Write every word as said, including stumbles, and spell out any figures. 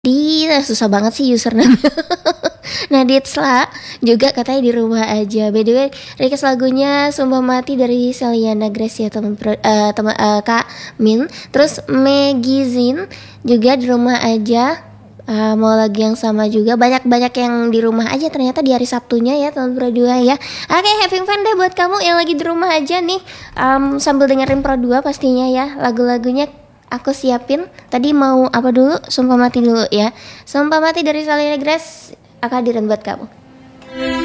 Di susah banget sih username. Naditsla juga katanya di rumah aja. By the way, request lagunya Sumpah Mati dari Selena Grace ya teman uh, teman uh, Kak Min. Terus Megizin juga di rumah aja. Uh, mau lagi yang sama juga, banyak-banyak yang di rumah aja ternyata di hari Sabtunya ya teman Pro dua ya. Oke, okay, having fun deh buat kamu yang lagi di rumah aja nih, um, sambil dengerin Pro dua pastinya ya. Lagu-lagunya aku siapin. Tadi mau apa dulu? Sumpah Mati dulu ya. Sumpah Mati dari Selena Grace akan diren buat kamu.